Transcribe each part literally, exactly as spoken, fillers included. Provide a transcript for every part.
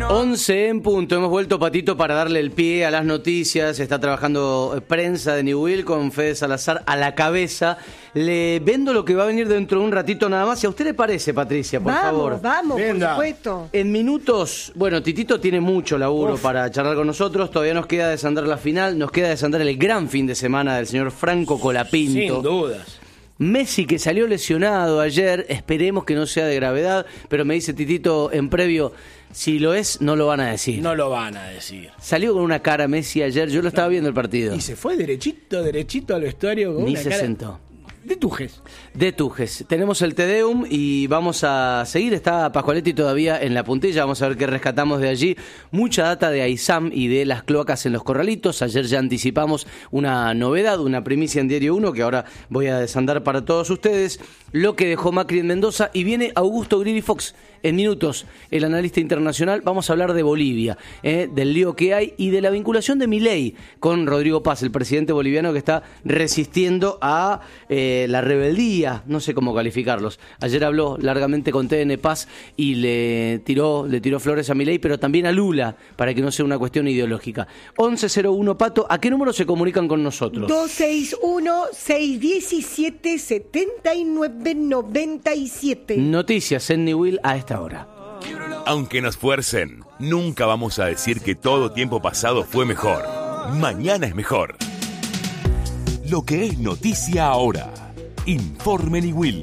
once en punto, hemos vuelto, Patito, para darle el pie a las noticias. Está trabajando prensa de Newell con Fede Salazar a la cabeza. Le vendo lo que va a venir dentro de un ratito nada más. Si a usted le parece, Patricia, por vamos, favor. Vamos, vamos, por supuesto. En minutos, bueno, Titito tiene mucho laburo Uf. para charlar con nosotros. Todavía nos queda desandar la final, nos queda desandar el gran fin de semana del señor Franco Colapinto. Sin dudas. Messi, que salió lesionado ayer, esperemos que no sea de gravedad, pero me dice Titito en previo, si lo es, no lo van a decir. No lo van a decir. Salió con una cara Messi ayer, yo lo estaba viendo el partido. Y se fue derechito, derechito al vestuario con Ni una se cara... sentó. De Tujes. De Tujes. Tenemos el Te Deum y vamos a seguir. Está Pascualetti todavía en la puntilla. Vamos a ver qué rescatamos de allí. Mucha data de AISAM y de las cloacas en los corralitos. Ayer ya anticipamos una novedad, una primicia en Diario uno que ahora voy a desandar para todos ustedes. Lo que dejó Macri en Mendoza. Y viene Augusto Grilli Fox en minutos, el analista internacional. Vamos a hablar de Bolivia, eh, del lío que hay y de la vinculación de Milei con Rodrigo Paz, el presidente boliviano que está resistiendo a eh, la rebeldía, no sé cómo calificarlos. Ayer habló largamente con T N Paz y le tiró, le tiró flores a Milei, pero también a Lula, para que no sea una cuestión ideológica. once cero uno, Pato, ¿a qué número se comunican con nosotros? dos seis uno, seis uno siete, siete nueve nueve siete. Noticias en Newell a esta hora. Aunque nos fuercen, nunca vamos a decir que todo tiempo pasado fue mejor. Mañana es mejor. Lo que es noticia ahora. Informe Newell.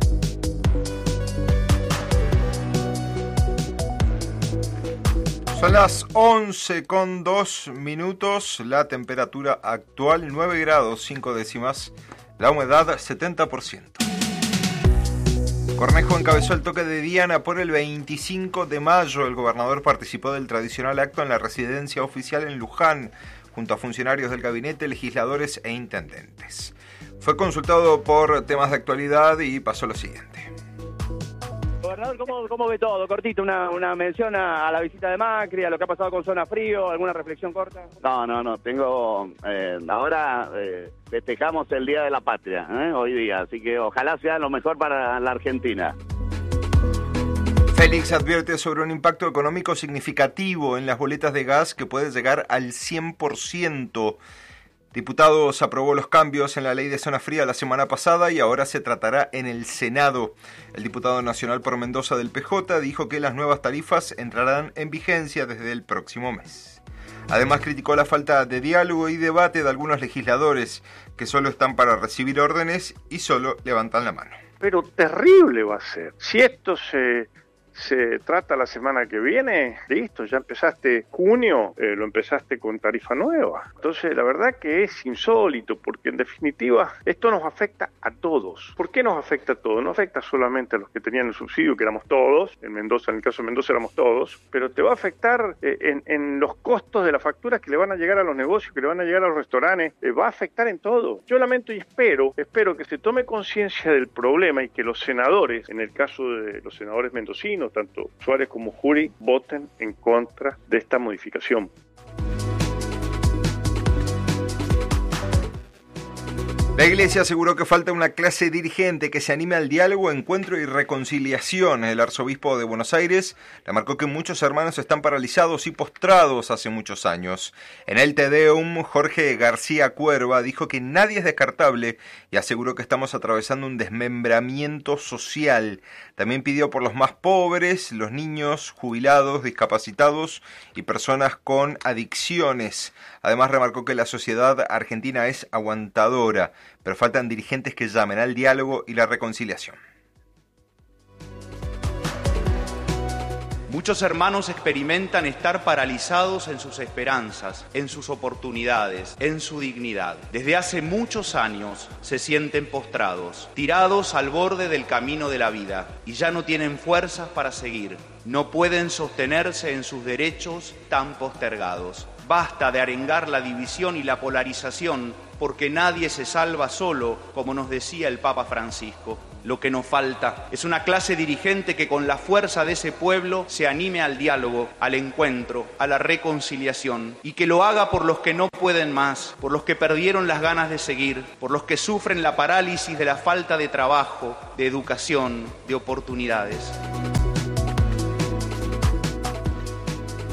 Son las once con dos minutos. La temperatura actual nueve grados cinco décimas. La humedad setenta por ciento. Cornejo encabezó el toque de Diana por el veinticinco de mayo. El gobernador participó del tradicional acto en la residencia oficial en Luján, junto a funcionarios del gabinete, legisladores e intendentes. Fue consultado por temas de actualidad y pasó lo siguiente. Gobernador, ¿cómo, cómo ve todo? Cortito, una, una mención a, a la visita de Macri, a lo que ha pasado con Zona Frío, ¿alguna reflexión corta? No, no, no, tengo... Eh, ahora eh, festejamos el Día de la Patria, ¿eh? hoy día, así que ojalá sea lo mejor para la Argentina. Félix advierte sobre un impacto económico significativo en las boletas de gas que puede llegar al cien por ciento. Diputados aprobó los cambios en la ley de zona fría la semana pasada y ahora se tratará en el Senado. El diputado nacional por Mendoza del P J dijo que las nuevas tarifas entrarán en vigencia desde el próximo mes. Además criticó la falta de diálogo y debate de algunos legisladores que solo están para recibir órdenes y solo levantan la mano. Pero terrible va a ser. Si esto se... se trata la semana que viene, listo, ya empezaste junio, eh, lo empezaste con tarifa nueva. Entonces, la verdad que es insólito, porque en definitiva esto nos afecta a todos. ¿Por qué nos afecta a todos? No afecta solamente a los que tenían el subsidio, que éramos todos, en Mendoza, en el caso de Mendoza éramos todos, pero te va a afectar eh, en, en los costos de las facturas que le van a llegar a los negocios, que le van a llegar a los restaurantes, eh, va a afectar en todo. Yo lamento y espero, espero que se tome conciencia del problema y que los senadores, en el caso de los senadores mendocinos, tanto Suárez como Jury, voten en contra de esta modificación. La Iglesia aseguró que falta una clase dirigente que se anime al diálogo, encuentro y reconciliación. El arzobispo de Buenos Aires remarcó que muchos hermanos están paralizados y postrados hace muchos años. En el Te Deum, Jorge García Cuerva dijo que nadie es descartable y aseguró que estamos atravesando un desmembramiento social. También pidió por los más pobres, los niños, jubilados, discapacitados y personas con adicciones. Además remarcó que la sociedad argentina es aguantadora, pero faltan dirigentes que llamen al diálogo y la reconciliación. Muchos hermanos experimentan estar paralizados en sus esperanzas, en sus oportunidades, en su dignidad. Desde hace muchos años se sienten postrados, tirados al borde del camino de la vida y ya no tienen fuerzas para seguir. No pueden sostenerse en sus derechos tan postergados. Basta de arengar la división y la polarización, porque nadie se salva solo, como nos decía el Papa Francisco. Lo que nos falta es una clase dirigente que con la fuerza de ese pueblo se anime al diálogo, al encuentro, a la reconciliación, y que lo haga por los que no pueden más, por los que perdieron las ganas de seguir, por los que sufren la parálisis de la falta de trabajo, de educación, de oportunidades.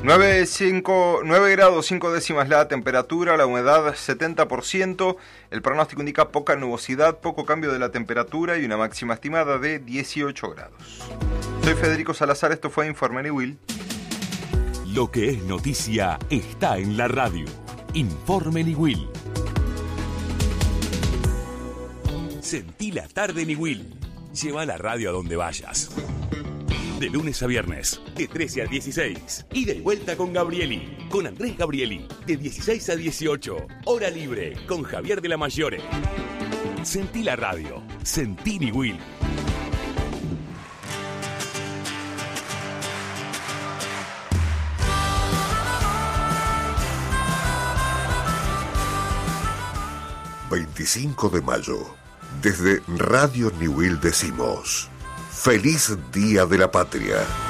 nueve, cinco, nueve grados cinco décimas la temperatura, la humedad setenta por ciento, el pronóstico indica poca nubosidad, poco cambio de la temperatura y una máxima estimada de dieciocho grados. Soy Federico Salazar, esto fue Informe Niwil. Lo que es noticia está en la radio. Informe Niwil. Sentí la tarde Niwil. Lleva la radio a donde vayas. De lunes a viernes, de trece a dieciséis. Ida y vuelta con Gabrieli, con Andrés Gabrieli, de dieciséis a dieciocho. Hora libre, con Javier de la Maggiore. Sentí la radio, sentí Niwil. veinticinco de mayo, desde Radio Niwil decimos: ¡Feliz Día de la Patria!